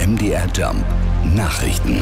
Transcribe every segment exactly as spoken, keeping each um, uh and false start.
M D R Jump Nachrichten.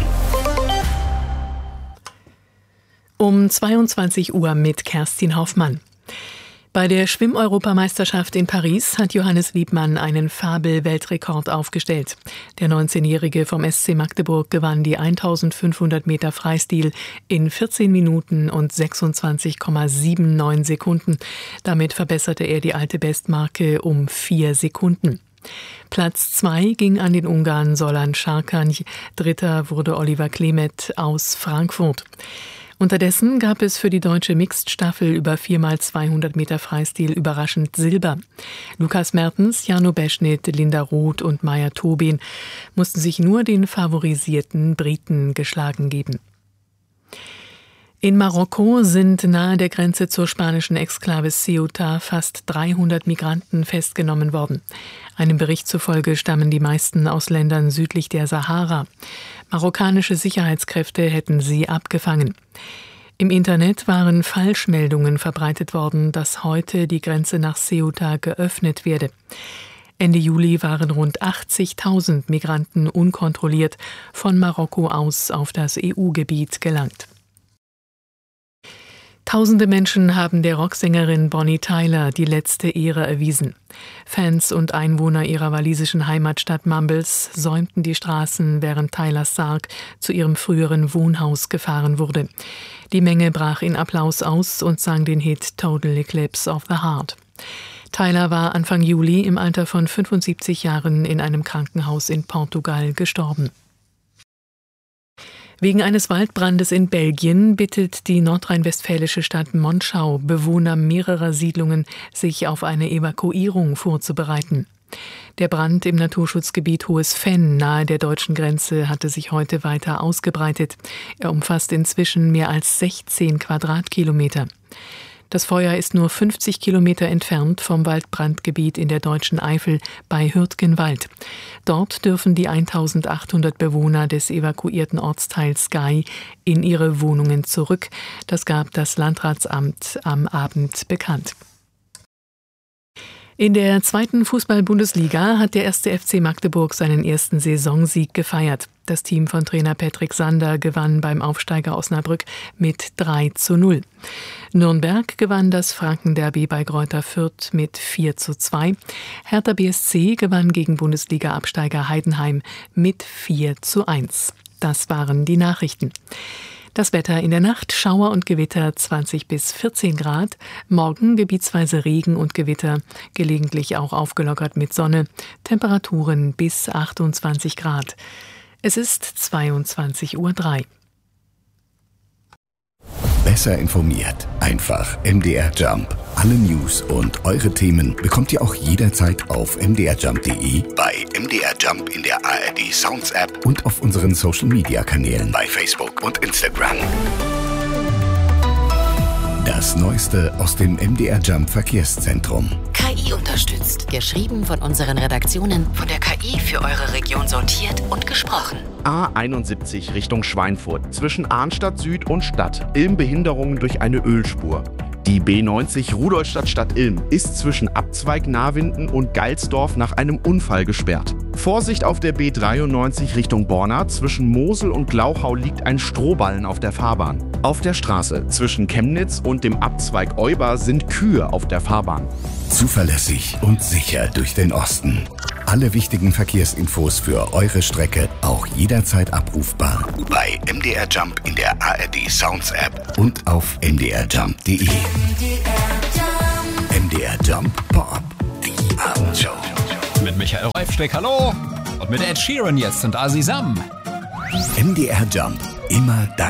Um zweiundzwanzig Uhr mit Kerstin Hoffmann. Bei der Schwimm-Europameisterschaft in Paris hat Johannes Liebmann einen Fabel-Weltrekord aufgestellt. Der neunzehnjährige vom S C Magdeburg gewann die eintausendfünfhundert Meter Freistil in vierzehn Minuten und sechsundzwanzig Komma neunundsiebzig Sekunden. Damit verbesserte er die alte Bestmarke um vier Sekunden. Platz zwei ging an den Ungarn Solan Sarkanty, dritter wurde Oliver Klemet aus Frankfurt. Unterdessen gab es für die deutsche Mixed-Staffel über vier mal zweihundert Meter Freistil überraschend Silber. Lukas Mertens, Jarno Beschnitt, Linda Roth und Maja Tobin mussten sich nur den favorisierten Briten geschlagen geben. In Marokko sind nahe der Grenze zur spanischen Exklave Ceuta fast dreihundert Migranten festgenommen worden. Einem Bericht zufolge stammen die meisten aus Ländern südlich der Sahara. Marokkanische Sicherheitskräfte hätten sie abgefangen. Im Internet waren Falschmeldungen verbreitet worden, dass heute die Grenze nach Ceuta geöffnet werde. Ende Juli waren rund achtzigtausend Migranten unkontrolliert von Marokko aus auf das E U-Gebiet gelangt. Tausende Menschen haben der Rocksängerin Bonnie Tyler die letzte Ehre erwiesen. Fans und Einwohner ihrer walisischen Heimatstadt Mumbles säumten die Straßen, während Tylers Sarg zu ihrem früheren Wohnhaus gefahren wurde. Die Menge brach in Applaus aus und sang den Hit Total Eclipse of the Heart. Tyler war Anfang Juli im Alter von fünfundsiebzig Jahren in einem Krankenhaus in Portugal gestorben. Wegen eines Waldbrandes in Belgien bittet die nordrhein-westfälische Stadt Monschau Bewohner mehrerer Siedlungen, sich auf eine Evakuierung vorzubereiten. Der Brand im Naturschutzgebiet Hohes Fenn nahe der deutschen Grenze hatte sich heute weiter ausgebreitet. Er umfasst inzwischen mehr als sechzehn Quadratkilometer. Das Feuer ist nur fünfzig Kilometer entfernt vom Waldbrandgebiet in der deutschen Eifel bei Hürtgenwald. Dort dürfen die eintausendachthundert Bewohner des evakuierten Ortsteils Gay in ihre Wohnungen zurück. Das gab das Landratsamt am Abend bekannt. In der zweiten Fußball-Bundesliga hat der erste F C Magdeburg seinen ersten Saisonsieg gefeiert. Das Team von Trainer Patrick Sander gewann beim Aufsteiger Osnabrück mit drei zu null. Nürnberg gewann das Frankenderby bei Greuther Fürth mit vier zu zwei. Hertha B S C gewann gegen Bundesliga-Absteiger Heidenheim mit vier zu eins. Das waren die Nachrichten. Das Wetter in der Nacht, Schauer und Gewitter zwanzig bis vierzehn Grad. Morgen gebietsweise Regen und Gewitter, gelegentlich auch aufgelockert mit Sonne. Temperaturen bis achtundzwanzig Grad. Es ist zweiundzwanzig Uhr drei. Besser informiert. Einfach M D R Jump. Alle News und eure Themen bekommt ihr auch jederzeit auf m d r jump punkt d e, bei M D R Jump in der A R D Sounds App und auf unseren Social Media Kanälen bei Facebook und Instagram. Das Neueste aus dem M D R Jump Verkehrszentrum. K I unterstützt. Geschrieben von unseren Redaktionen, von der K I für eure Region sortiert und gesprochen. A einundsiebzig Richtung Schweinfurt. Zwischen Arnstadt Süd und Stadt. Ilm Behinderungen durch eine Ölspur. Die B neunzig Rudolstadt-Stadt-Ilm ist zwischen Abzweig Nawinden und Geilsdorf nach einem Unfall gesperrt. Vorsicht auf der B dreiundneunzig Richtung Borna. Zwischen Mosel und Glauchau liegt ein Strohballen auf der Fahrbahn. Auf der Straße zwischen Chemnitz und dem Abzweig Euber sind Kühe auf der Fahrbahn. Zuverlässig und sicher durch den Osten. Alle wichtigen Verkehrsinfos für eure Strecke auch jederzeit abrufbar bei M D R Jump in der A R D Sounds App und auf m d r jump punkt d e. M D R Jump Pop, die Abendshow. Mit Michael Reifsteck, hallo. Und mit Ed Sheeran jetzt und Azizam. M D R Jump, immer da.